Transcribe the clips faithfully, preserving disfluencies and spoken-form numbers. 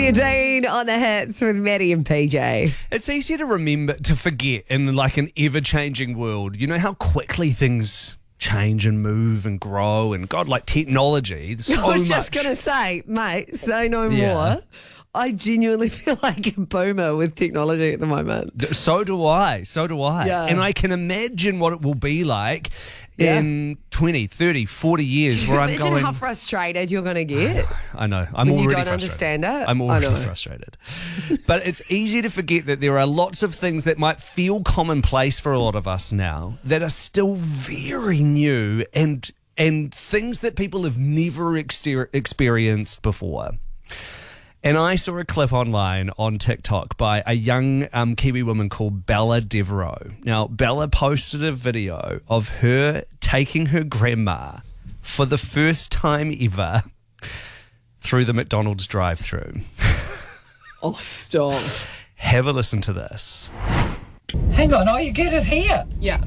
Dean on the hits with Maddie and P J. It's easy to remember, to forget in like an ever-changing world. You know how quickly things change and move and grow, and God, like technology. There's so I was much. just going to say, mate, say no Yeah. more. I genuinely feel like a boomer with technology at the moment. So do I. So do I. Yeah. And I can imagine what it will be like Yeah. in twenty, thirty, forty years where I'm Imagine going. how frustrated you're going to get. I know. I'm when you already don't frustrated. understand it. I'm I already know. frustrated. But it's easy to forget that there are lots of things that might feel commonplace for a lot of us now that are still very new and and things that people have never exter- experienced before. And I saw a clip online on TikTok by a young um, Kiwi woman called Bella Devereaux. Now, Bella posted a video of her taking her grandma for the first time ever through the McDonald's drive-thru. Oh, stop. Have a listen to this. Hang on, oh, you get it here? Yeah.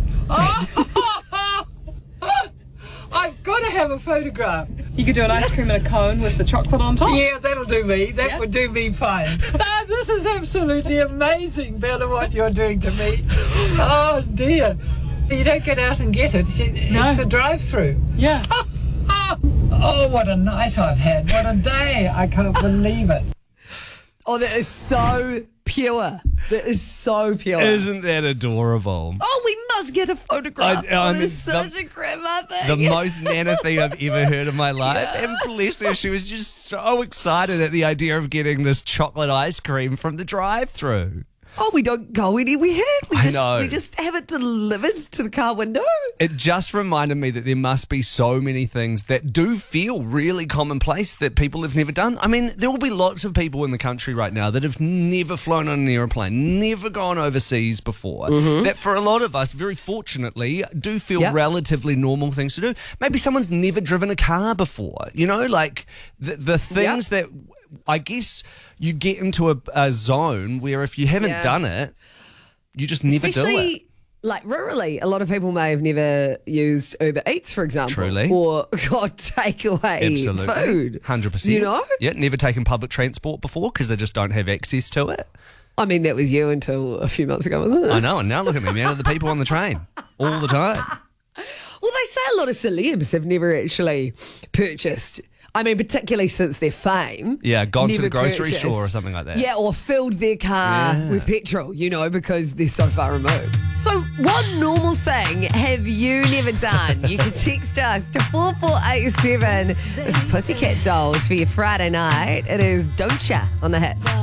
Oh, I've got to have a photograph. You could do an ice cream in a cone with the chocolate on top. Yeah, that'll do me. That Yeah. would do me fine. No, this is absolutely amazing, Bella, what you're doing to me. Oh, dear. You don't get out and get it. It's No. a drive-through. Yeah. Oh, what a night I've had. What a day. I can't believe it. Oh, that is so pure. That is so pure. Isn't that adorable? Oh, we must get a photograph. I- I oh, mean, that's such the- a grandma thing. The most Nana thing I've ever heard in my life. Yeah. And bless her, she was just so excited at the idea of getting this chocolate ice cream from the drive-thru. Oh, we don't go anywhere. We I just know. we just have it delivered to the car window. It just reminded me that there must be so many things that do feel really commonplace that people have never done. I mean, there will be lots of people in the country right now that have never flown on an aeroplane, never gone overseas before, that for a lot of us, very fortunately, do feel Yep. relatively normal things to do. Maybe someone's never driven a car before, you know, like the, the things that I guess you get into a, a zone where if you haven't Yeah. done it, you just never do it. Especially like rurally, a lot of people may have never used Uber Eats, for example. Truly. Or got takeaway Absolutely. food. one hundred percent. You know? Yeah, never taken public transport before because they just don't have access to it. I mean, that was you until a few months ago, wasn't it? I know, and now look at me, man, the people on the train all the time. Well, they say a lot of celebs have never actually purchased. I mean, particularly since their fame. Yeah, gone to never the grocery purchased- store or something like that. Yeah, or filled their car Yeah. with petrol, you know, because they're so far removed. So what normal thing have you never done? You can text us to four four eight seven. It's Pussycat Dolls for your Friday night. It is Don't Ya on the hits.